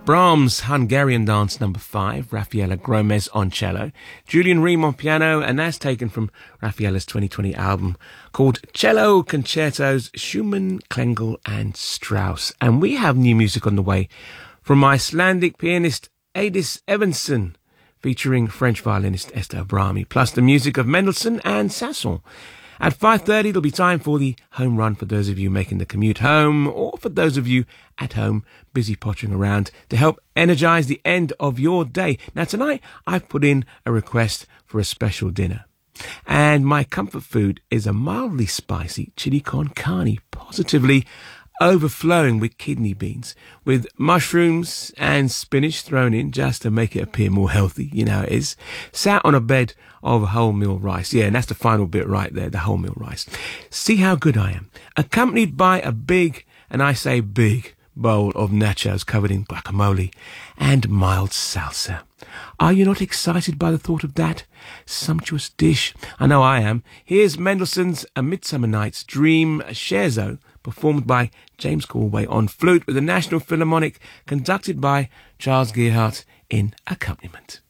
Brahms' Hungarian Dance No. 5, Rafaela Gomez on cello, Julian Ream on piano, and that's taken from Rafaela's 2020 album called Cello Concertos, Schumann, Klengel and Strauss. And we have new music on the way from Icelandic pianist Eidis Evansson, featuring French violinist Esther Abrami, plus the music of Mendelssohn and Sasson. At 5:30, it'll be time for the home run for those of you making the commute home, or for those of you at home busy pottering around to help energize the end of your day. Now, tonight, I've put in a request for a special dinner. And my comfort food is a mildly spicy chili con carne, positively overflowing with kidney beans, with mushrooms and spinach thrown in just to make it appear more healthy. You know how it is. Sat on a bed of wholemeal rice. Yeah, and that's the final bit right there, the wholemeal rice. See how good I am. Accompanied by a big, and I say big, bowl of nachos covered in guacamole and mild salsa. Are you not excited by the thought of that sumptuous dish? I know I am. Here's Mendelssohn's A Midsummer Night's Dream Scherzo, performed by James Galway on flute with the National Philharmonic, conducted by Charles Gearhart in accompaniment.